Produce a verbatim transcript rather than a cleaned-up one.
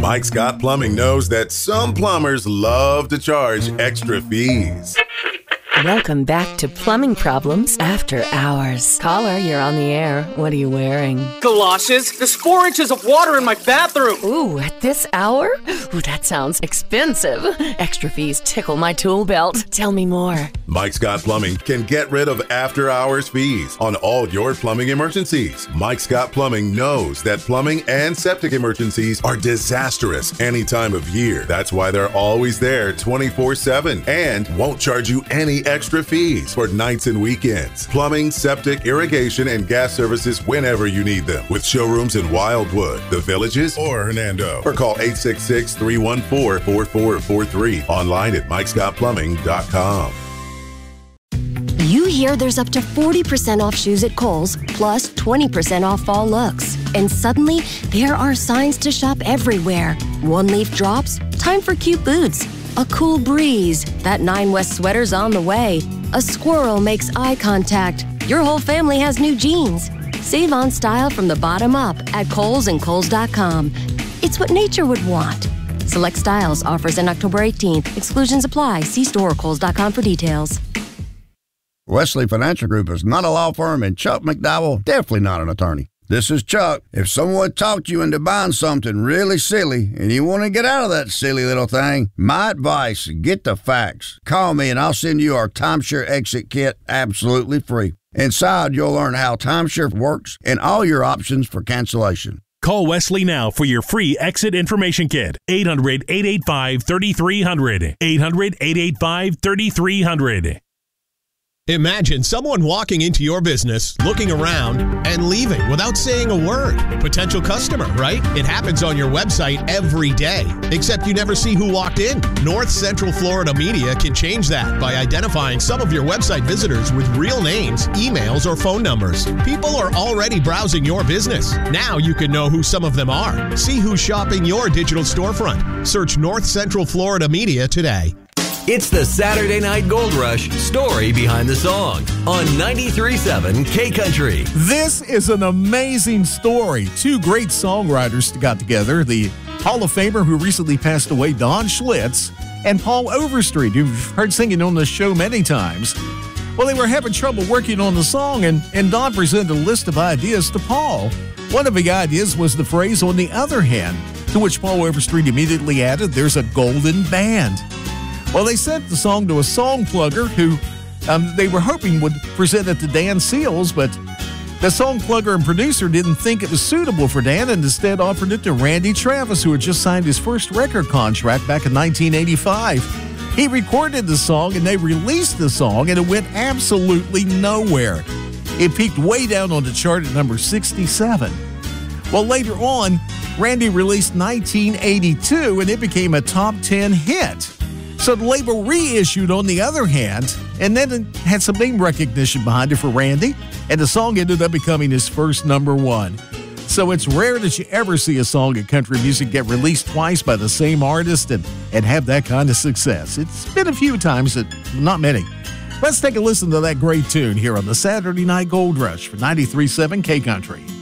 Mike Scott Plumbing knows that some plumbers love to charge extra fees. Welcome back to Plumbing Problems After Hours. Caller, you're on the air. What are you wearing? Galoshes. There's four inches of water in my bathroom. Ooh, at this hour? Ooh, that sounds expensive. Extra fees tickle my tool belt. Tell me more. Mike Scott Plumbing can get rid of after-hours fees on all your plumbing emergencies. Mike Scott Plumbing knows that plumbing and septic emergencies are disastrous any time of year. That's why they're always there twenty-four seven and won't charge you any extra fees for nights and weekends. Plumbing, septic, irrigation, and gas services whenever you need them. With showrooms in Wildwood, The Villages, or Hernando. Or call eight six six, three one four, four four four three. Online at mike scott plumbing dot com. You hear there's up to forty percent off shoes at Kohl's, plus twenty percent off fall looks. And suddenly, there are signs to shop everywhere. One-leaf drops, time for cute boots. A cool breeze, that Nine West sweater's on the way. A squirrel makes eye contact. Your whole family has new jeans. Save on style from the bottom up at Kohl's and Kohl's dot com. It's what nature would want. Select styles, offers in October eighteenth. Exclusions apply. See store or Kohl's dot com for details. Wesley Financial Group is not a law firm, and Chuck McDowell definitely not an attorney. This is Chuck. If someone talked you into buying something really silly and you want to get out of that silly little thing, my advice, get the facts. Call me and I'll send you our timeshare exit kit absolutely free. Inside, you'll learn how timeshare works and all your options for cancellation. Call Wesley now for your free exit information kit. eight hundred, eight eight five, three three zero zero. eight hundred, eight eight five, three three zero zero. Imagine someone walking into your business, looking around, and leaving without saying a word. Potential customer, right? It happens on your website every day, except you never see who walked in. North Central Florida Media can change that by identifying some of your website visitors with real names, emails, or phone numbers. People are already browsing your business. Now you can know who some of them are. See who's shopping your digital storefront. Search North Central Florida Media today. It's the Saturday Night Gold Rush story behind the song on ninety-three point seven K Country. This is an amazing story. Two great songwriters got together. The Hall of Famer who recently passed away, Don Schlitz, and Paul Overstreet, who've heard singing on the show many times. Well, they were having trouble working on the song, and, and Don presented a list of ideas to Paul. One of the ideas was the phrase, "on the other hand," to which Paul Overstreet immediately added, "there's a golden band." Well, they sent the song to a song plugger who um, they were hoping would present it to Dan Seals, but the song plugger and producer didn't think it was suitable for Dan and instead offered it to Randy Travis, who had just signed his first record contract back in nineteen eighty-five. He recorded the song and they released the song, and it went absolutely nowhere. It peaked way down on the chart at number sixty-seven. Well, later on, Randy released nineteen eighty-two, and it became a top ten hit. So the label reissued "On the Other Hand," and then it had some name recognition behind it for Randy, and the song ended up becoming his first number one. So it's rare that you ever see a song in country music get released twice by the same artist and, and have that kind of success. It's been a few times, but not many. Let's take a listen to that great tune here on the Saturday Night Gold Rush for ninety-three point seven K Country.